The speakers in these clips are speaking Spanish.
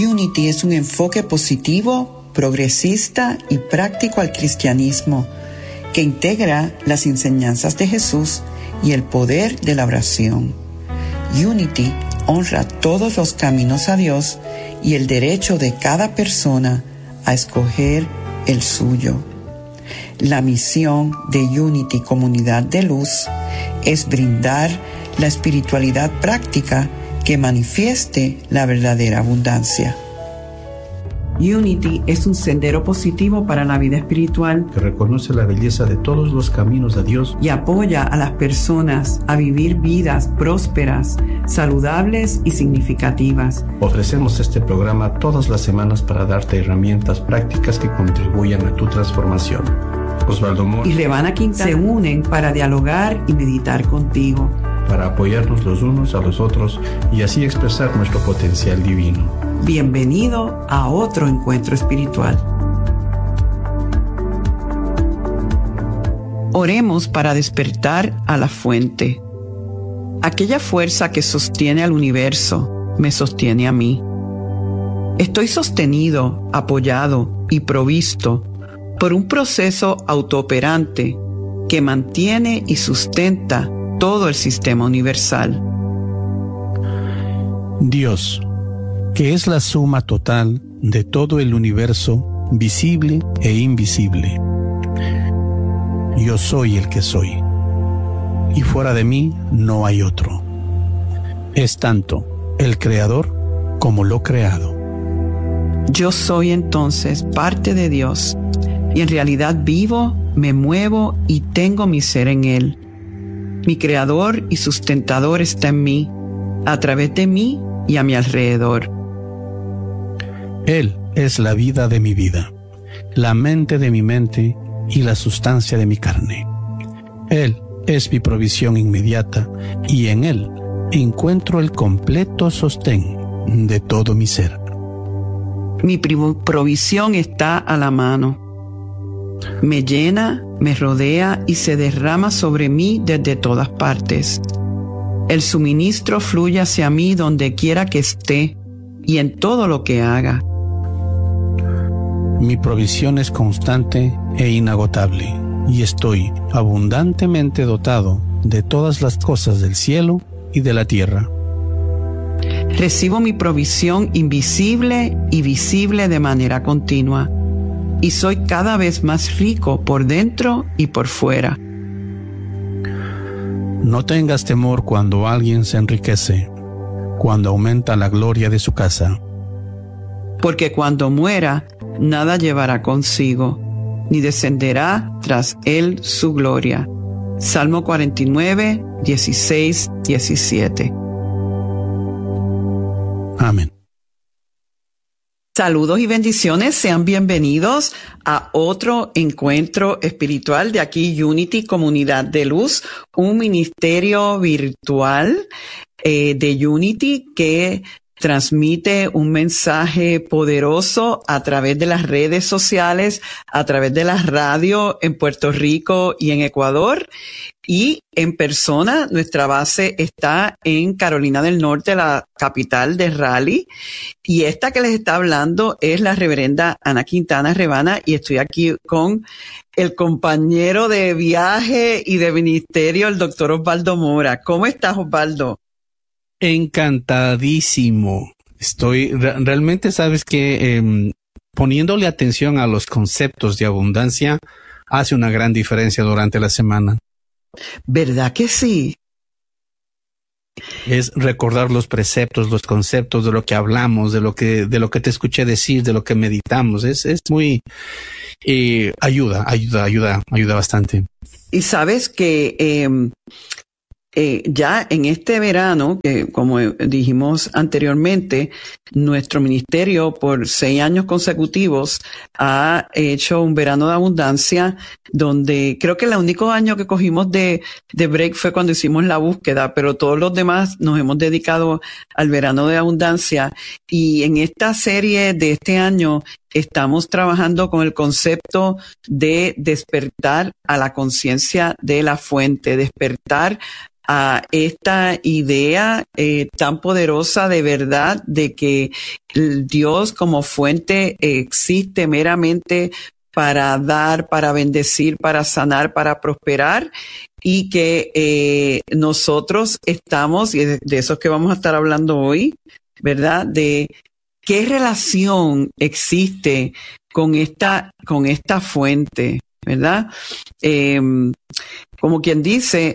Unity es un enfoque positivo, progresista y práctico al cristianismo que integra las enseñanzas de Jesús y el poder de la oración. Unity honra todos los caminos a Dios y el derecho de cada persona a escoger el suyo. La misión de Unity Comunidad de Luz es brindar la espiritualidad práctica que manifieste la verdadera abundancia. Unity es un sendero positivo para la vida espiritual que reconoce la belleza de todos los caminos de Dios y apoya a las personas a vivir vidas prósperas, saludables y significativas. Ofrecemos este programa todas las semanas para darte herramientas prácticas que contribuyan a tu transformación. Osvaldo Mora y Revana Quintana se unen para dialogar y meditar contigo, para apoyarnos los unos a los otros y así expresar nuestro potencial divino. Bienvenido a otro encuentro espiritual. Oremos para despertar a la fuente. Aquella fuerza que sostiene al universo me sostiene a mí. Estoy sostenido, apoyado y provisto por un proceso autooperante que mantiene y sustenta todo el sistema universal. Dios, que es la suma total de todo el universo, visible e invisible. Yo soy el que soy, y fuera de mí no hay otro. Es tanto el Creador como lo creado. Yo soy entonces parte de Dios, y en realidad vivo, me muevo y tengo mi ser en Él. Mi Creador y sustentador está en mí, a través de mí y a mi alrededor. Él es la vida de mi vida, la mente de mi mente y la sustancia de mi carne. Él es mi provisión inmediata y en Él encuentro el completo sostén de todo mi ser. Mi provisión está a la mano. Me llena, me rodea y se derrama sobre mí desde todas partes. El suministro fluye hacia mí donde quiera que esté y en todo lo que haga. Mi provisión es constante e inagotable y estoy abundantemente dotado de todas las cosas del cielo y de la tierra. Recibo mi provisión invisible y visible de manera continua. Y soy cada vez más rico por dentro y por fuera. No tengas temor cuando alguien se enriquece, cuando aumenta la gloria de su casa. Porque cuando muera, nada llevará consigo, ni descenderá tras él su gloria. Salmo 49, 16, 17. Amén. Saludos y bendiciones, sean bienvenidos a otro encuentro espiritual de aquí Unity Comunidad de Luz, un ministerio virtual de Unity que transmite un mensaje poderoso a través de las redes sociales, a través de la radio en Puerto Rico y en Ecuador. Y en persona, nuestra base está en Carolina del Norte, la capital de Raleigh. Y esta que les está hablando es la reverenda Ana Quintana Revana y estoy aquí con el compañero de viaje y de ministerio, el doctor Osvaldo Mora. ¿Cómo estás, Osvaldo? Encantadísimo. Estoy realmente, sabes que poniéndole atención a los conceptos de abundancia hace una gran diferencia durante la semana. ¿Verdad que sí? Es recordar los preceptos, los conceptos de lo que hablamos, de lo que te escuché decir, de lo que meditamos. Es muy ayuda bastante. Y sabes que ya en este verano, que como dijimos anteriormente, nuestro ministerio por 6 años consecutivos ha hecho un verano de abundancia donde creo que el único año que cogimos de break fue cuando hicimos la búsqueda, pero todos los demás nos hemos dedicado al verano de abundancia. Y en esta serie de este año estamos trabajando con el concepto de despertar a la conciencia de la fuente, despertar a esta idea tan poderosa de verdad de que Dios como fuente existe meramente para dar, para bendecir, para sanar, para prosperar, y que nosotros estamos, y de eso es que vamos a estar hablando hoy, ¿verdad? De qué relación existe con esta fuente, ¿verdad? Como quien dice,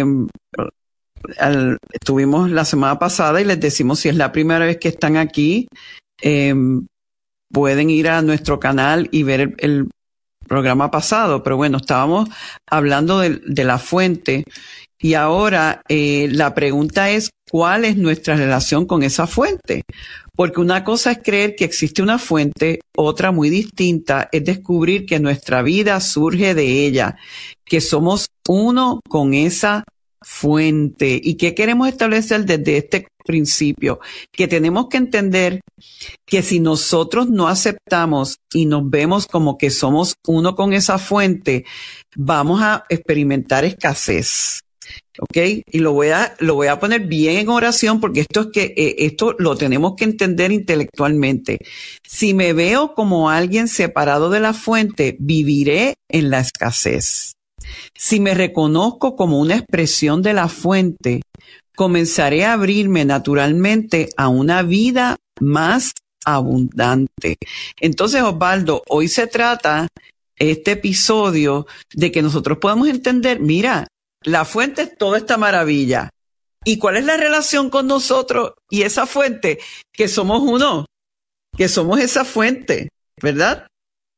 estuvimos la semana pasada y les decimos, si es la primera vez que están aquí, pueden ir a nuestro canal y ver el programa pasado. Pero bueno, estábamos hablando de la fuente, y ahora la pregunta es, ¿cuál es nuestra relación con esa fuente? Porque una cosa es creer que existe una fuente, otra muy distinta es descubrir que nuestra vida surge de ella, que somos uno con esa fuente. ¿Y qué queremos establecer desde este principio? Que tenemos que entender que si nosotros no aceptamos y nos vemos como que somos uno con esa fuente, vamos a experimentar escasez. ¿Ok? Y lo voy a poner bien en oración, porque esto lo tenemos que entender intelectualmente. Si me veo como alguien separado de la fuente, viviré en la escasez. Si me reconozco como una expresión de la fuente, comenzaré a abrirme naturalmente a una vida más abundante. Entonces, Osvaldo, hoy se trata este episodio de que nosotros podamos entender, mira, la fuente es toda esta maravilla. ¿Y cuál es la relación con nosotros y esa fuente? Que somos uno, que somos esa fuente, ¿verdad?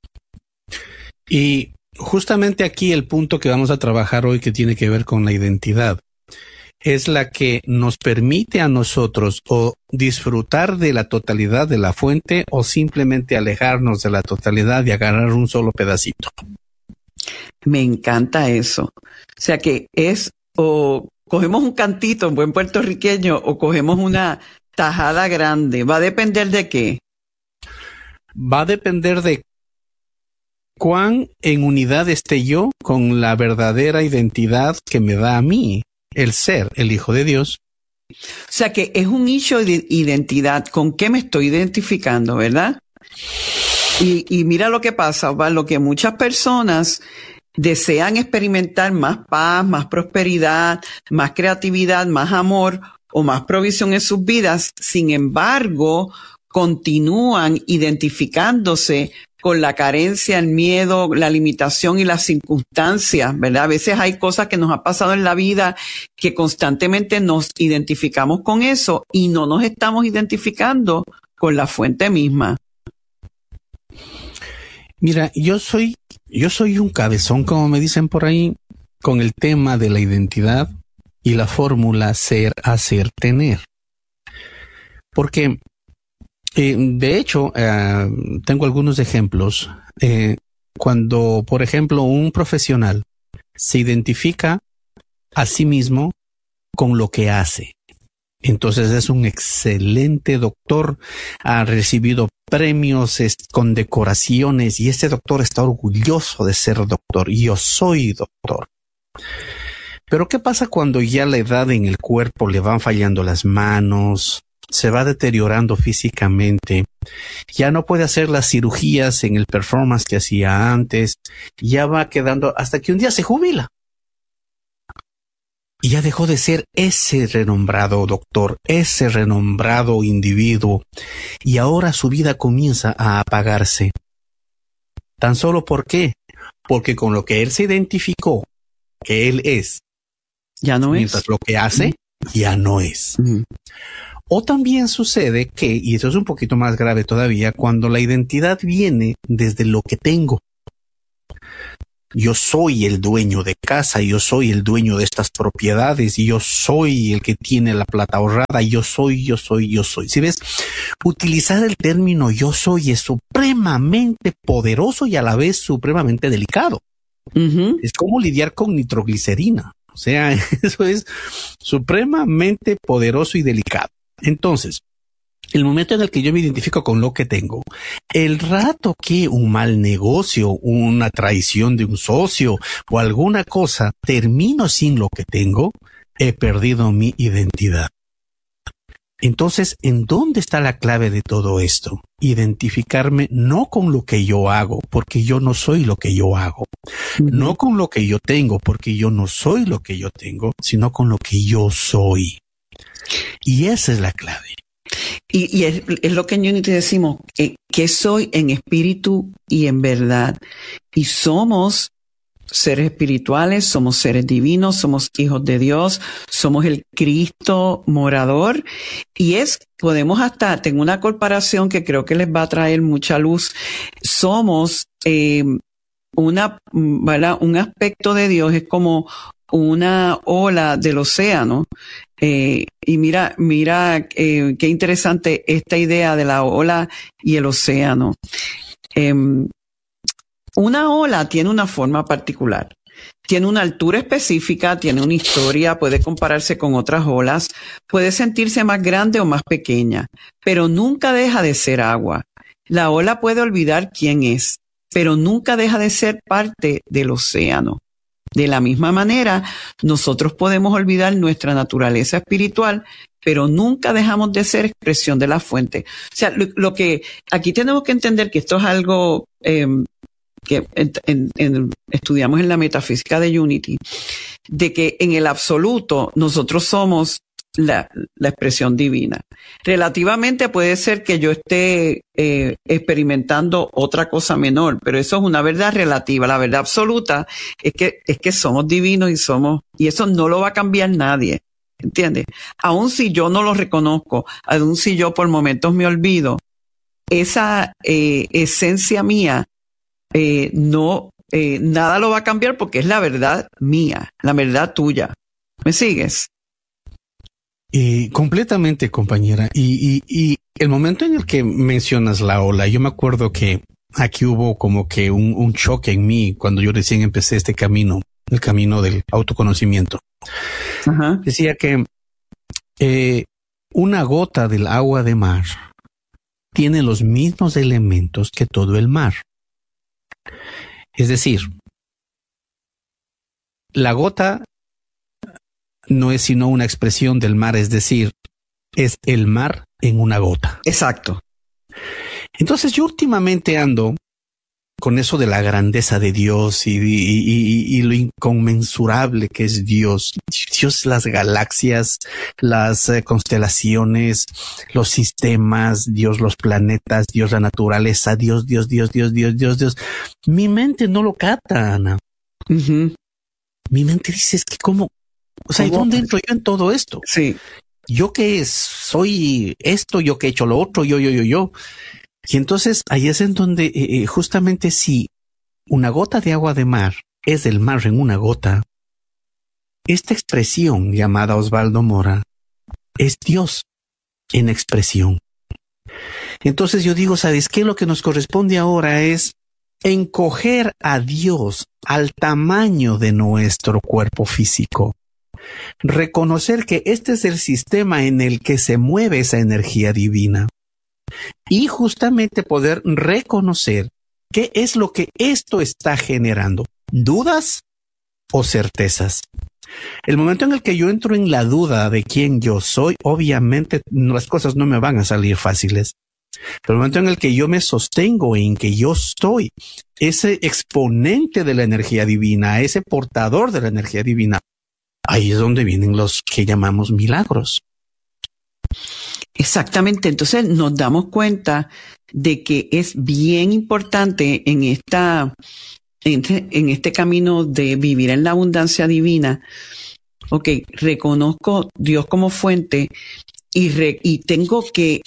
Y justamente aquí el punto que vamos a trabajar hoy, que tiene que ver con la identidad, es la que nos permite a nosotros o disfrutar de la totalidad de la fuente o simplemente alejarnos de la totalidad y agarrar un solo pedacito. Me encanta eso. O sea que es o cogemos un cantito en buen puertorriqueño o cogemos una tajada grande. ¿Va a depender de qué? Va a depender de cuán en unidad esté yo con la verdadera identidad que me da a mí el ser, el Hijo de Dios. O sea que es un issue de identidad. ¿Con qué me estoy identificando, verdad? Y mira lo que pasa, lo que muchas personas desean experimentar más paz, más prosperidad, más creatividad, más amor o más provisión en sus vidas. Sin embargo, continúan identificándose con la carencia, el miedo, la limitación y las circunstancias, ¿verdad? A veces hay cosas que nos ha pasado en la vida que constantemente nos identificamos con eso y no nos estamos identificando con la fuente misma. Mira, yo soy un cabezón, como me dicen por ahí, con el tema de la identidad y la fórmula ser, hacer, tener. Porque, de hecho, tengo algunos ejemplos. Cuando, por ejemplo, un profesional se identifica a sí mismo con lo que hace, entonces es un excelente doctor, ha recibido premios con decoraciones y este doctor está orgulloso de ser doctor. Yo soy doctor. Pero ¿qué pasa cuando ya la edad en el cuerpo le van fallando las manos, se va deteriorando físicamente, ya no puede hacer las cirugías en el performance que hacía antes, ya va quedando hasta que un día se jubila? Y ya dejó de ser ese renombrado doctor, ese renombrado individuo, y ahora su vida comienza a apagarse. ¿Tan solo por qué? Porque con lo que él se identificó, que él es, ya no mientras es. Lo que hace, ya no es. O también sucede que, y eso es un poquito más grave todavía, cuando la identidad viene desde lo que tengo. Yo soy el dueño de casa, yo soy el dueño de estas propiedades, y yo soy el que tiene la plata ahorrada, yo soy. Si ves, utilizar el término yo soy es supremamente poderoso y a la vez supremamente delicado. Es como lidiar con nitroglicerina. O sea, eso es supremamente poderoso y delicado. Entonces, el momento en el que yo me identifico con lo que tengo, el rato que un mal negocio, una traición de un socio o alguna cosa termino sin lo que tengo, he perdido mi identidad. Entonces, ¿en dónde está la clave de todo esto? Identificarme no con lo que yo hago, porque yo no soy lo que yo hago. No con lo que yo tengo, porque yo no soy lo que yo tengo, sino con lo que yo soy. Y esa es la clave. Y es lo que en Unity decimos, que soy en espíritu y en verdad. Y somos seres espirituales, somos seres divinos, somos hijos de Dios, somos el Cristo morador. Y podemos hasta, tengo una comparación que creo que les va a traer mucha luz. Somos ¿verdad? Un aspecto de Dios es como una ola del océano. Y mira, qué interesante esta idea de la ola y el océano. Una ola tiene una forma particular, tiene una altura específica, tiene una historia, puede compararse con otras olas, puede sentirse más grande o más pequeña, pero nunca deja de ser agua. La ola puede olvidar quién es, pero nunca deja de ser parte del océano. De la misma manera, nosotros podemos olvidar nuestra naturaleza espiritual, pero nunca dejamos de ser expresión de la fuente. O sea, lo que aquí tenemos que entender que esto es algo que estudiamos en la metafísica de Unity, de que en el absoluto nosotros somos la expresión divina. Relativamente puede ser que yo esté experimentando otra cosa menor, pero eso es una verdad relativa. La verdad absoluta es que somos divinos y eso no lo va a cambiar nadie. ¿Entiendes? Aun si yo no lo reconozco, aun si yo por momentos me olvido, esa esencia mía nada lo va a cambiar porque es la verdad mía, la verdad tuya. ¿Me sigues? Completamente, compañera. Y el momento en el que mencionas la ola, yo me acuerdo que aquí hubo como que un choque en mí cuando yo recién empecé este camino, el camino del autoconocimiento. Ajá. Decía que una gota del agua de mar tiene los mismos elementos que todo el mar. Es decir, la gota no es sino una expresión del mar, es decir, es el mar en una gota. Exacto. Entonces yo últimamente ando con eso de la grandeza de Dios y lo inconmensurable que es Dios. Dios, las galaxias, las constelaciones, los sistemas, Dios, los planetas, Dios, la naturaleza, Dios. Mi mente no lo capta, Ana. Uh-huh. Mi mente dice, es que cómo, o sea, ¿y dónde entro yo en todo esto? Sí. Yo que soy esto, yo que he hecho lo otro, yo. Y entonces ahí es en donde justamente si una gota de agua de mar es del mar en una gota, esta expresión llamada Osvaldo Mora es Dios en expresión. Entonces yo digo, ¿sabes qué? Lo que nos corresponde ahora es encoger a Dios al tamaño de nuestro cuerpo físico. Reconocer que este es el sistema en el que se mueve esa energía divina. Y justamente poder reconocer qué es lo que esto está generando, dudas o certezas. El momento en el que yo entro en la duda de quién yo soy, obviamente las cosas no me van a salir fáciles. Pero el momento en el que yo me sostengo en que yo soy ese exponente de la energía divina, ese portador de la energía divina, ahí es donde vienen los que llamamos milagros. Exactamente. Entonces nos damos cuenta de que es bien importante en este camino de vivir en la abundancia divina. Ok, reconozco Dios como fuente y tengo que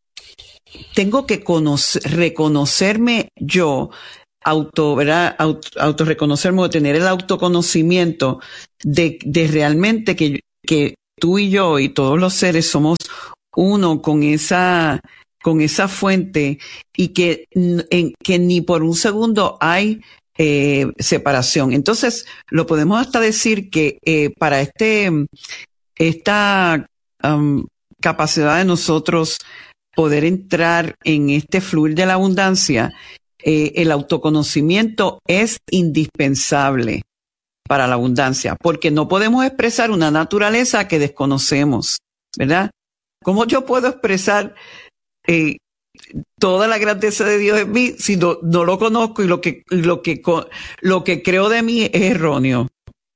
reconocerme yo, autorreconocerme o tener el autoconocimiento de realmente que tú y yo y todos los seres somos uno con esa fuente y que ni por un segundo hay separación. Entonces, lo podemos hasta decir que para esta capacidad de nosotros poder entrar en este fluir de la abundancia, el autoconocimiento es indispensable. para la abundancia, porque no podemos expresar una naturaleza que desconocemos, ¿verdad? ¿Cómo yo puedo expresar toda la grandeza de Dios en mí si no lo conozco y lo que creo de mí es erróneo?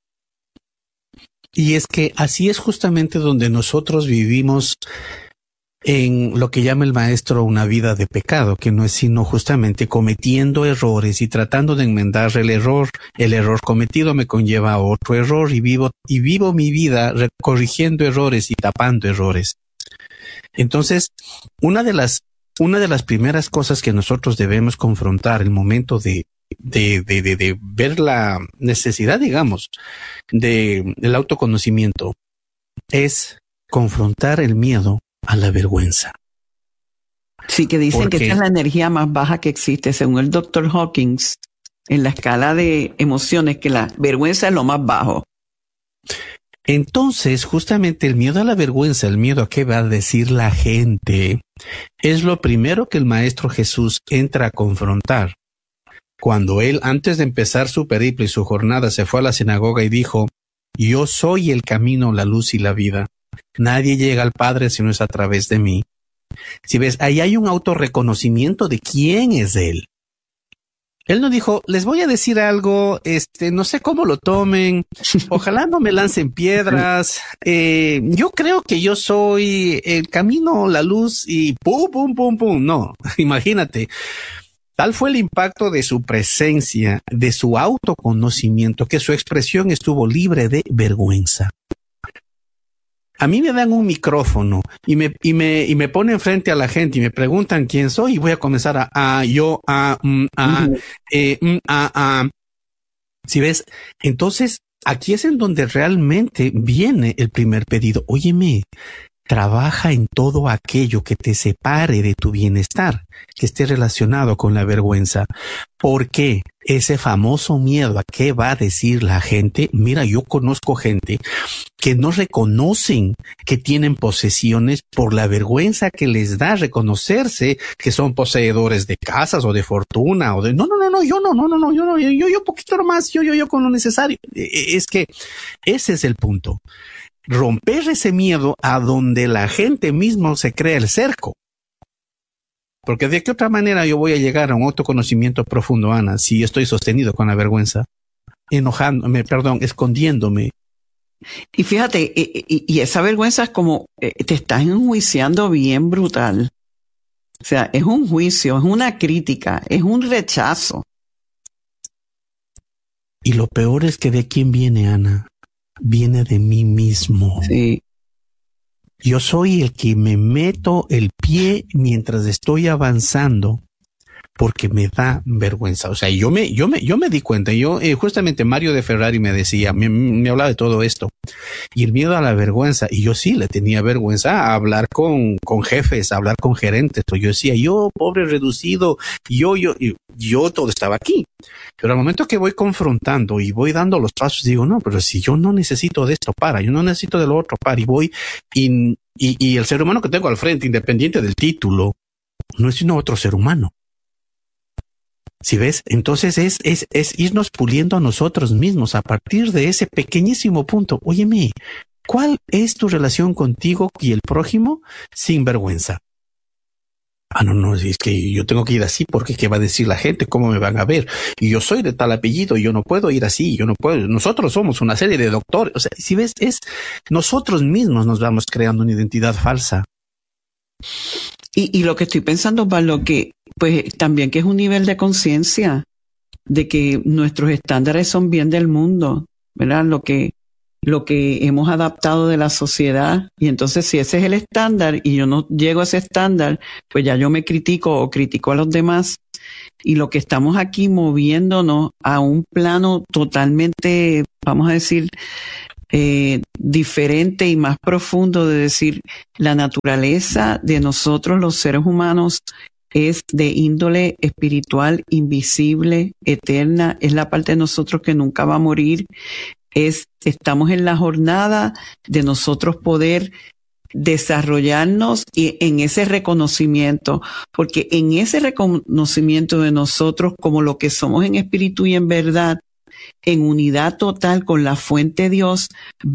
Y es que así es justamente donde nosotros vivimos en lo que llama el maestro una vida de pecado, que no es sino justamente cometiendo errores y tratando de enmendar el error. El error cometido me conlleva a otro error y vivo mi vida corrigiendo errores y tapando errores. Entonces, una de las primeras cosas que nosotros debemos confrontar el momento de ver la necesidad, digamos, del autoconocimiento es confrontar el miedo a la vergüenza. Sí, que dicen que esta es la energía más baja que existe, según el Dr. Hawkins, en la escala de emociones, que la vergüenza es lo más bajo. Entonces, justamente el miedo a la vergüenza, el miedo a qué va a decir la gente, es lo primero que el Maestro Jesús entra a confrontar. Cuando él, antes de empezar su periplo y su jornada, se fue a la sinagoga y dijo: yo soy el camino, la luz y la vida. Nadie llega al Padre si no es a través de mí. Si ves, ahí hay un autorreconocimiento de quién es él. Él no dijo: les voy a decir algo, no sé cómo lo tomen, ojalá no me lancen piedras, yo creo que yo soy el camino, la luz y pum, pum, pum, pum. No, imagínate. Tal fue el impacto de su presencia, de su autoconocimiento, que su expresión estuvo libre de vergüenza. A mí me dan un micrófono y me ponen frente a la gente y me preguntan quién soy y voy a comenzar ¿Sí ves? Entonces, aquí es en donde realmente viene el primer pedido. Óyeme, trabaja en todo aquello que te separe de tu bienestar, que esté relacionado con la vergüenza. ¿Por qué? Ese famoso miedo a qué va a decir la gente. Mira, yo conozco gente que no reconocen que tienen posesiones por la vergüenza que les da reconocerse que son poseedores de casas o de fortuna o de yo poquito nomás, yo con lo necesario. Es que ese es el punto. Romper ese miedo a donde la gente misma se crea el cerco. Porque de qué otra manera yo voy a llegar a un autoconocimiento profundo, Ana, si estoy sostenido con la vergüenza, escondiéndome. Y fíjate, y esa vergüenza es como te estás enjuiciando bien brutal. O sea, es un juicio, es una crítica, es un rechazo. Y lo peor es que ¿de quién viene, Ana? Viene de mí mismo. Sí. Yo soy el que me meto el pie mientras estoy avanzando porque me da vergüenza. O sea, yo me di cuenta. Justamente Mario de Ferrari me decía, me hablaba de todo esto. Y el miedo a la vergüenza. Y yo sí le tenía vergüenza a hablar con jefes, a hablar con gerentes. Yo decía, yo, pobre reducido, yo todo estaba aquí. Pero al momento que voy confrontando y voy dando los pasos, digo, no, pero si yo no necesito de esto, yo no necesito de lo otro, y voy, y el ser humano que tengo al frente, independiente del título, no es sino otro ser humano. ¿Sí ves? Entonces es irnos puliendo a nosotros mismos a partir de ese pequeñísimo punto. Óyeme, ¿cuál es tu relación contigo y el prójimo sin vergüenza? No, es que yo tengo que ir así porque ¿qué va a decir la gente? ¿Cómo me van a ver? Y yo soy de tal apellido, yo no puedo ir así, yo no puedo. Nosotros somos una serie de doctores. O sea, si ves, nosotros mismos nos vamos creando una identidad falsa. Y lo que estoy pensando, Pablo, que pues también que es un nivel de conciencia de que nuestros estándares son bien del mundo, ¿verdad? Lo que hemos adaptado de la sociedad. Y entonces si ese es el estándar y yo no llego a ese estándar, pues ya yo me critico o critico a los demás. Y lo que estamos aquí moviéndonos a un plano totalmente, vamos a decir, diferente y más profundo de decir, la naturaleza de nosotros los seres humanos es de índole espiritual, invisible, eterna, es la parte de nosotros que nunca va a morir. Estamos en la jornada de nosotros poder desarrollarnos y en ese reconocimiento, porque en ese reconocimiento de nosotros como lo que somos en espíritu y en verdad, en unidad total con la fuente Dios,